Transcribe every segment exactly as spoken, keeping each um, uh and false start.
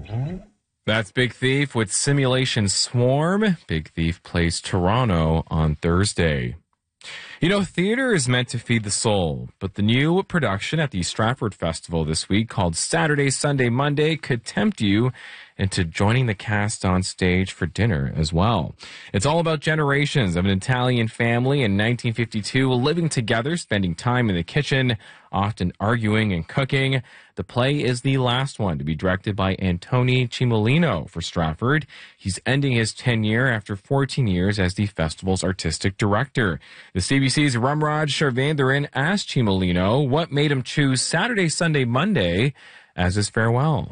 That's Big Thief with Simulation Swarm. Big Thief plays Toronto on Thursday. You know, theater is meant to feed the soul, but the new production at the Stratford Festival this week called Saturday, Sunday, Monday could tempt you into joining the cast on stage for dinner as well. It's all about generations of an Italian family in nineteen fifty-two living together, spending time in the kitchen, often arguing and cooking. The play is the last one to be directed by Antoni Cimolino for Stratford. He's ending his tenure after fourteen years as the festival's artistic director. The C B C's Ramraj Sharvandaran asked Cimolino what made him choose Saturday, Sunday, Monday as his farewell.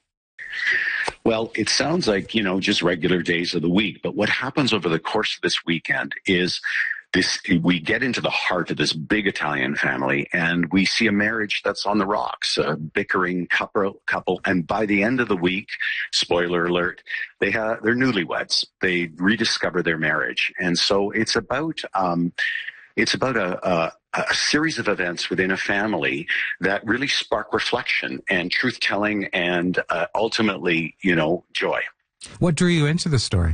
Well, it sounds like, you know, just regular days of the week. But what happens over the course of this weekend is this, we get into the heart of this big Italian family and we see a marriage that's on the rocks, a bickering couple, couple. And by the end of the week, spoiler alert, they have, they're newlyweds. They rediscover their marriage. And so it's about, um, it's about a, a a series of events within a family that really spark reflection and truth-telling and uh, ultimately, you know, joy. What drew you into the story?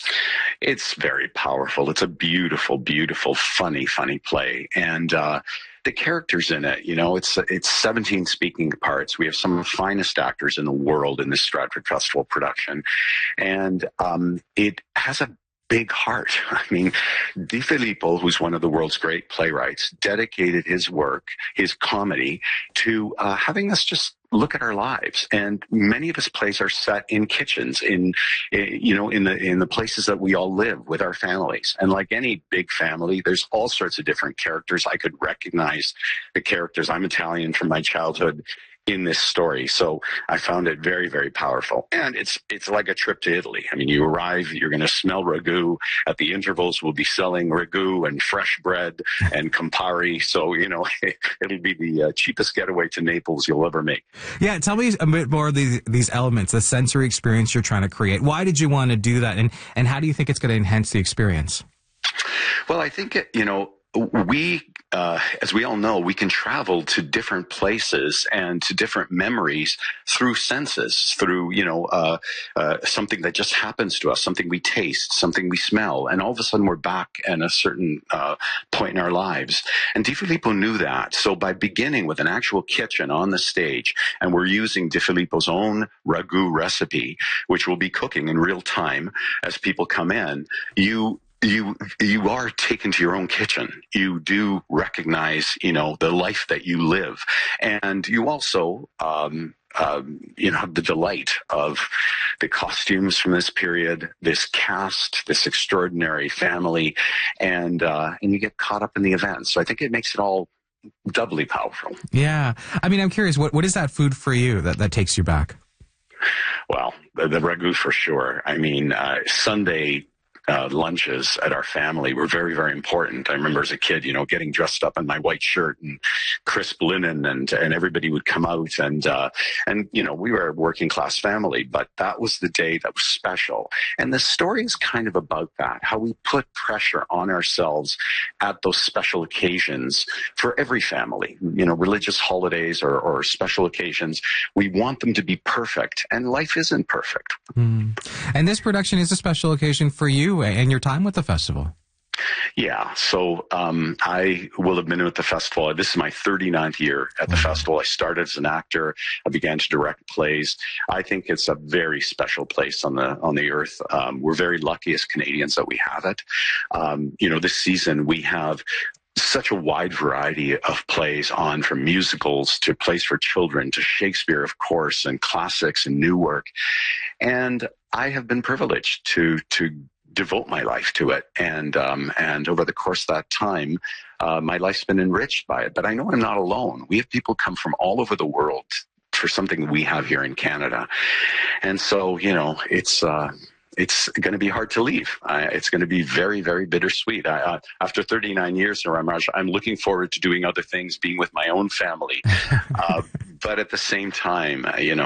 It's very powerful. It's a beautiful, beautiful, funny, funny play. And uh, the characters in it, you know, it's it's seventeen speaking parts. We have some of the finest actors in the world in this Stratford Festival production. And um, it has a big heart. I mean, Di Filippo, who's one of the world's great playwrights, dedicated his work, his comedy, to uh, having us just look at our lives. And many of his plays are set in kitchens, in, in you know, in the in the places that we all live with our families. And like any big family, there's all sorts of different characters. I could recognize the characters. I'm Italian from my childhood in this story. So I found it very, very powerful. And it's it's like a trip to Italy. I mean, you arrive, you're going to smell ragu. At the intervals, we'll be selling ragu and fresh bread and Campari. So, you know, it'll be the uh, cheapest getaway to Naples you'll ever make. Yeah, tell me a bit more of these, these elements, the sensory experience you're trying to create. Why did you want to do that? And, and how do you think it's going to enhance the experience? Well, I think, it, you know, we, uh, as we all know, we can travel to different places and to different memories through senses, through, you know, uh, uh, something that just happens to us, something we taste, something we smell. And all of a sudden we're back at a certain uh, point in our lives. And Di Filippo knew that. So by beginning with an actual kitchen on the stage, and we're using Di Filippo's own ragu recipe, which will be cooking in real time as people come in, you You you are taken to your own kitchen. You do recognize, you know, the life that you live, and you also, um, um, you know, have the delight of the costumes from this period, this cast, this extraordinary family, and uh, and you get caught up in the events. So I think it makes it all doubly powerful. Yeah, I mean, I'm curious, what what is that food for you that that takes you back? Well, the, the ragu for sure. I mean, uh, Sunday. Uh, lunches at our family were very, very important. I remember as a kid, you know, getting dressed up in my white shirt and crisp linen, and and everybody would come out, and uh, and you know, we were a working class family, but that was the day that was special. And the story is kind of about that, how we put pressure on ourselves at those special occasions for every family, you know, religious holidays or, or special occasions. We want them to be perfect, and life isn't perfect. Mm. And this production is a special occasion for you and your time with the festival. Yeah, so um, I will have been with the festival. This is my thirty-ninth year at the festival. I started as an actor. I began to direct plays. I think it's a very special place on the on the earth. Um, we're very lucky as Canadians that we have it. Um, you know, this season we have such a wide variety of plays on, from musicals to plays for children to Shakespeare, of course, and classics and new work. And I have been privileged to to devote my life to it. And um, and over the course of that time, uh, my life's been enriched by it. But I know I'm not alone. We have people come from all over the world for something we have here in Canada. And so, you know, it's... Uh, It's going to be hard to leave. Uh, it's going to be very, very bittersweet. I, uh, after thirty-nine years in Ramraj, I'm looking forward to doing other things, being with my own family. uh, but at the same time, uh, you know,